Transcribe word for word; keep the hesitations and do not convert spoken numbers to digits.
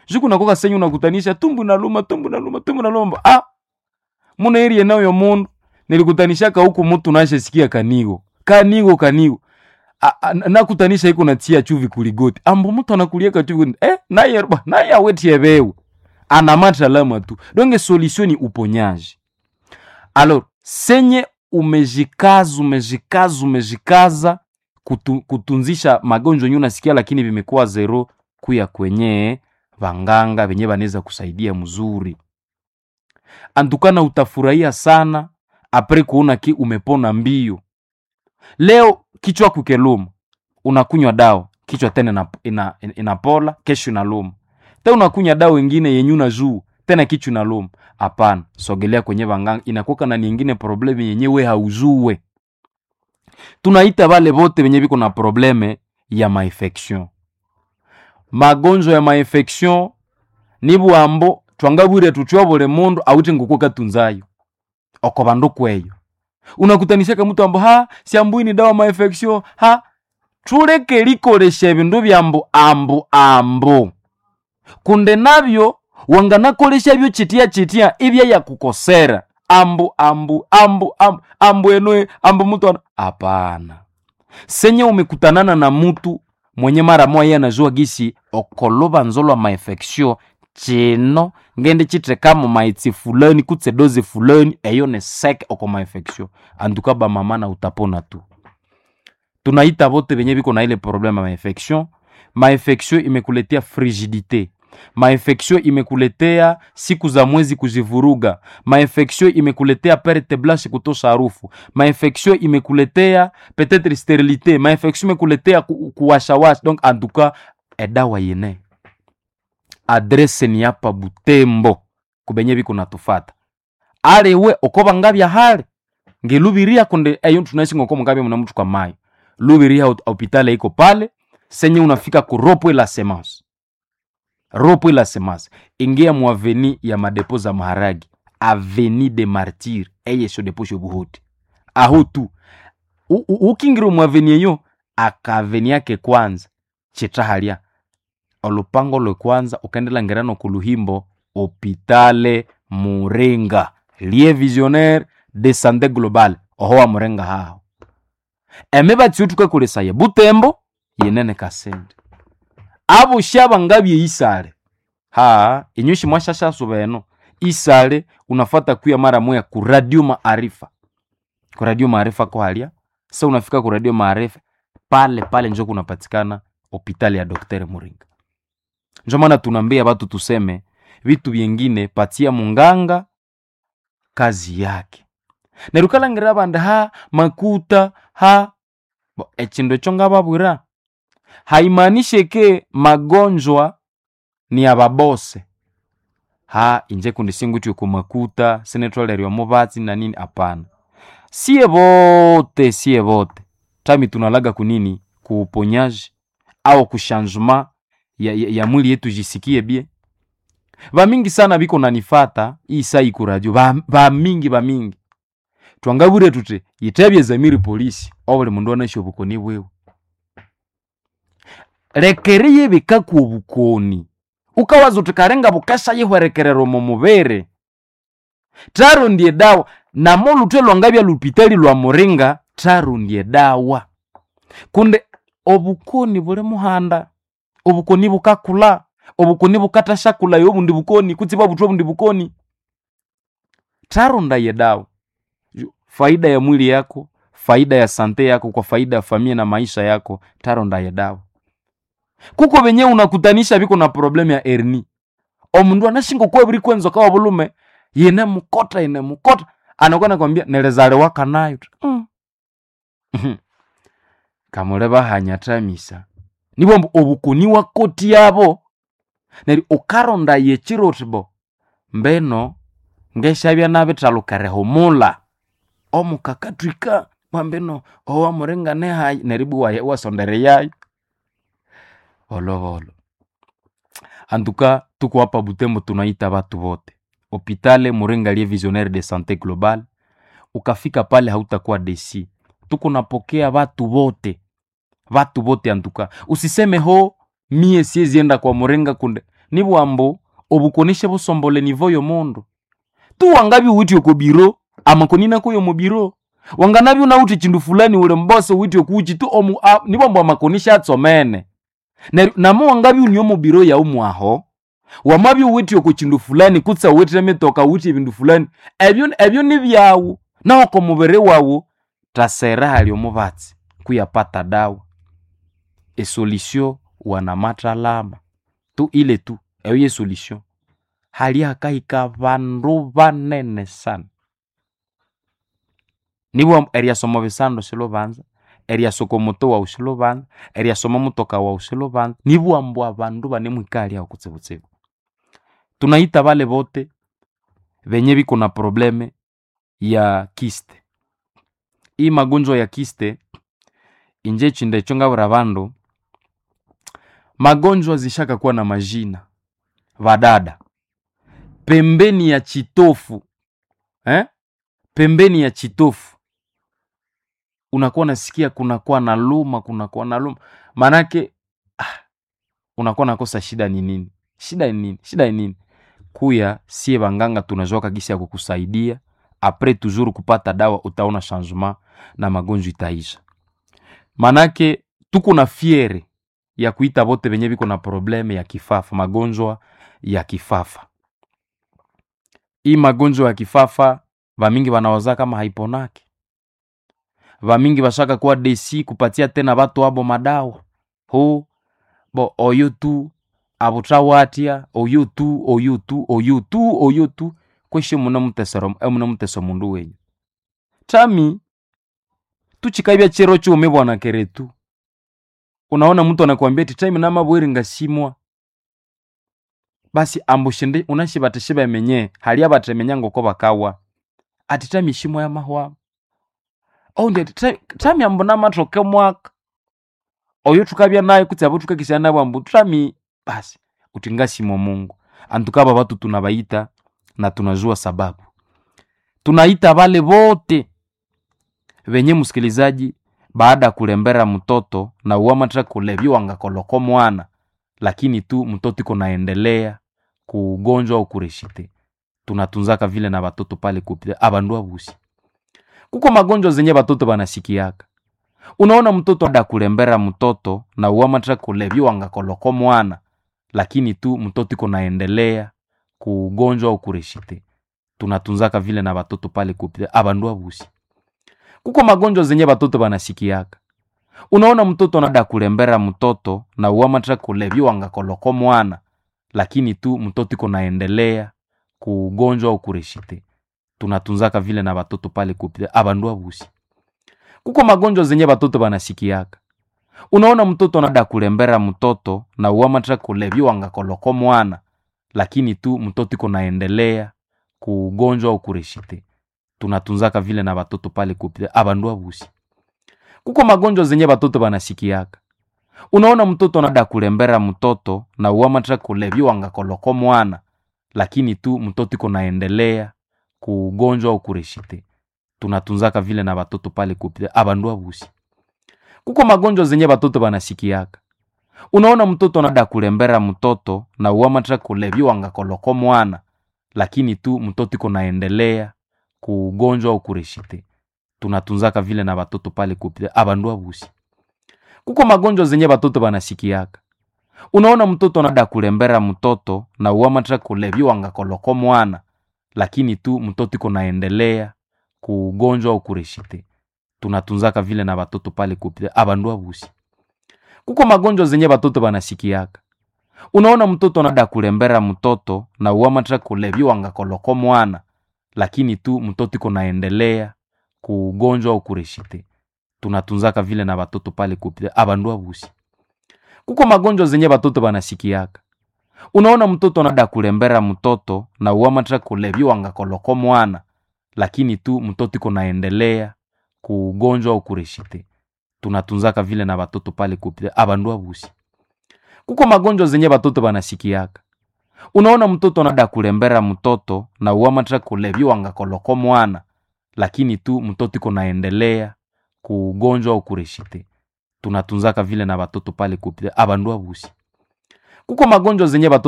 Juku nakoka senyu unakutanisha tumbu na luma tumbu na luma tumbu na luma. Ah. Muna eri enao yo mundu nilikutanisha ka huku mtu naashe sikia kanigo. Kanigo kanigo. Nakutanisha iko natia chuvi kuligoti. Ambo mtu anakulieka chuvi eh naye ba naye aweti yebewe. Anamata lama tu. Donge solution ni uponyaji. Alors, senye umejikaza umejikaza umejikaza kutu, kutunzisha magonjwa nyuna sikia lakini vimekuwa zero kuya kwenye vanganga venye baneza kusaidia mzuri. Andukana utafurahia sana apre kuona ki umepona mbio. Leo kichwa kukeluma, unakunywa dawa, kichwa tena ina, ina, inapola, kesho inaluma. Tena unakunywa dawa nyingine yenye unajua, tena kichwa inaluma. Hapana, sogelea kwenye vanganga, inakuwa na nyingine probleme yenye we haujue. Tunaita wale wote wenye biko na probleme ya ma-infection. Magonjwa ya ma-infection nibu ambo twangabwire tuchobole mundu awite nguko katunzayo. Okobandu kweyo. Unakutanisha kama mtu ambo ha siambui ni dawa ma-infection ha tuleke likoresha bindu byambo ambo ambo. Kunde nabyo wangana kolesha byo chitia chitia ibya ya kukosera ambu ambu ambu ambu ambu enoe ambu mtu hapana. Senye umekutanana na mtu mwenye mara moja anajua gisi okoloba nzolo ma infection chino ngende chitre kama maitsi fulani kutse doze fulani eyo ne sek oko ma infection anduka ba mama na utapona tu. Tunaita bote benye biko na ile problema ma infection. Ma infection imekuletea frigidite. Ma-infection imekuletea siku za mwezi kujivuruga. Ma-infection imekuletea perte blanche kutosha harufu. Ma-infection imekuletea peut-être sterilité. Ma-infection imekuletea ku, kuwashawasha. Donc en tout cas edawa yene. Adresse ni hapa Butembo kubenye biko natufata. Ale we okoba ngabya hale. Ngelubiria kunde eyo tunaishi ngoko ngabya muna mtu kwa mai. Lubiria hospitali iko pale. Senye unafika ku Ropo la Semence. Ropo la Semence. Ingia mu aveni ya madepo za maharagi. Aveni de Martyr. Eye sho depo sho buhoti. Aho tu. Ukingiro mu aveni yo. Aka aveni yake kwanza. Chetahalia. Olupango lo kwanza. Ukandela ngerano kuluhimbo. Hopitale Murenga. Lie visionnaire de santé globale. Ohoa Murenga hao. Emeba tsiutuka kulesaye. Butembo. Yenene kasende. Abo shaba ngabye isale. Ha, inyushi mwashasha subeno. Isale unafata kuya mara moya ku Radio Maarifa. Ku Radio Maarifa kwa halia. Sasa unafika ku Radio Maarifa pale pale njoo kunapatikana hospitali ya Daktari Muringa. Njoo maana tunaambia watu tuseme vitu vingine patia munganga kazi yake. Nerukala ngirabanda ha makuta ha echindo chonga babura. Haimanishe ke magonjwa ni ababose. Ha inje kundi singu tu kumakuta, senetole ryo mubatsi na nini apana. Siye bote, siye bote. Tami tunalaga kunini kuuponyaji au kushanjuma ya, ya, ya mwili yetu jisikie bie. Ba mingi sana biko nanifata, hii sai ku radio, ba, ba mingi ba mingi. Tuangabure tute, yitebye zamiri polisi, obule mundu anasho bukoni bwewe. Rekeriye bikaku obukoni. Ukawazo tukarenga bukasha yehwerekerero mu mubere. Taro ndiye dawa. Na molu telo ngabya lupitali lwa Muringa. Taro ndiye dawa. Kunde obukoni bule muhanda. Obukoni bukakula. Obukoni bukata shakula yobu ndi bukoni. Kutiba butobu ndi bukoni. Taro ndiye dawa. Faida ya mwili yako. Faida ya sante yako. Kwa faida ya familia na maisha yako. Taro ndiye dawa. Kuko benye unakutanisha biko na problemu ya herni. Omundu anashingo kwa buri kwenzo kawa bulume. Yene mukota, yene mukota. Anakuwa nakwambia nelezale waka nayo. Mm. Kamuleba hanyatamisa. Nibombo obukoni wakoti yabo. Neri okaronda yechirotibo. Mbeno ngeshabya nabitalukareho mula. Omukakatwika. Mwambeno owa Muringa ne hayi. Neribu wa, wa sondere yayo. Olo olo. Antuka tuko hapa Butembo tunaita watu wote. Hopitale Muringa lie visionnaire de santé globale. Ukafika pale hautakuwa desi. Tuko napokea watu wote. Watu wote antuka. Usiseme ho mie siezi enda kwa Muringa kunde. nibwambo obukoneshe busombole nivo yo mondo tu wangabi uti ko biro amakonina ko yo mu biro wanganabi unauti chindu fulani ule mbose uti okuchi tu omu nibwambo amakonisha atsomene na namo wangabi unyo mu biro ya umwaho wamabi uti ko chindu fulani kutsa uti metoka uti bindu fulani ebyo ebyo nibyawo naho ko mubere wawo tasera hali omubatsi kuyapata dawa e solution wana matralama tu ile tu eyo ye solution hali hakaika vandu vanene sana nibo eria somo besando silo banza eria sokomoto wa usilo banza eria somo mutoka wa usilo banza nibo ambwa vandu bane mwikali ya kutsebutse tunaita vale bote venye biko na probleme ya kiste. Hii magonjwa ya kiste inje chinde chonga buravandu magonjwa zishaka kuwa na majina vadada pembeni ya chitofu eh pembeni ya chitofu unakuwa nasikia kunakuwa na luma kunakuwa na luma manake ah, unakuwa nakosa shida ni nini shida ni nini shida ni nini kuya sie banganga tunajoka gisi ya kukusaidia après toujours kupata dawa utaona changement na magonjwa itaisha manake tuko na fiere ya kuita bote benye biko na probleme ya kifafa magonjwa ya kifafa. Hii magonjwa ya kifafa vamingi wanawaza kama haiponaki vamingi bashaka kuwa desi kupatia tena watu abo madawa ho bo oyo tu abutrawatia oyo tu oyo tu oyo tu oyo tu kweshe muna mutesero muna muteso mundu wenyu tami tuchikaibya chero cho umebwana keretu unaona mtu anakuambia ati time na mabweri ngasimwa basi ambushinde unashibateshiba emenye hali abatremenya ngoko bakawa ati time shimo ya mahwa oh ndi time ambona matroke mwaka oyo tukabya nayo kutsabo tukakishana bambu tami basi utingasimo Mungu antukaba watu tunabaita na tunajua sababu tunaita wale wote venye msikilizaji baada kulembera mtoto na uamatra kulevyo wangakoloko mwana lakini tu mtoto iko naendelea kugonjwa au kureshite tunatunzaka vile na watoto pale kupita abandu abusi kuko magonjwa zenye watoto banasikiaka unaona mtoto baada kulembera mtoto na uamatra kulevyo wangakoloko mwana lakini tu mtoto iko naendelea kugonjwa au kureshite tunatunzaka vile na watoto pale kupita abandu abusi kuko magonjwa zenye watoto banasikiaka unaona mtoto baada kulembera mtoto na uamatra kulevyo wangakoloko mwana lakini tu mtoto iko naendelea kugonjwa au kureshite tunatunzaka vile na watoto pale kupita abandu abusi kuko magonjwa zenye watoto banasikiaka unaona mtoto baada kulembera mtoto na uamatra kulevyo wangakoloko mwana lakini tu mtoto iko naendelea kugonjwa au kureshite tunatunzaka vile na watoto pale kupita abandu abusi kuko magonjwa zenye watoto banasikiaka unaona mtoto baada kulembera mtoto na uamatra kulevyo wangakoloko mwana lakini tu mtoto iko naendelea kugonjwa au kureshite tunatunzaka vile na watoto pale kupita abandu abusi kuko magonjwa zenye watoto banasikiaka unaona mtoto baada kulembera mtoto na uamatra kulevyo wangakoloko mwana lakini tu mtoto iko naendelea kugonjwa au kureshite tunatunzaka vile na watoto pale kupita abandu abusi kuko magonjwa zenye watoto banasikiaka unaona mtoto baada kulembera mtoto na uamatra kulevyo wangakoloko mwana lakini tu mtoto iko naendelea kugonjwa au kureshite tunatunzaka vile na watoto pale kupita abandu abusi kuko magonjwa zenye watoto banasikiaka unaona mtoto baada kulembera mtoto na uamatra kulevyo wangakoloko mwana lakini tu mtoto iko naendelea kugonjwa au kureshite tunatunzaka vile na watoto pale kupita abandu abusi kuko magonjwa zenye watoto banasikiaka unaona mtoto baada kulembera mtoto na uamatra kulevyo wangakoloko mwana lakini tu mtoto iko naendelea kugonjwa au kureshite tunatunzaka vile na watoto pale kupita abandu abusi kuko magonjwa zenye watoto banasikiaka unaona mtoto baada kulembera mtoto na uamatra kulevyo wangakoloko mwana lakini tu mtoto iko naendelea kugonjwa au kureshite tunatunzaka vile na watoto pale kupita abandu abusi kuko magonjwa zenye watoto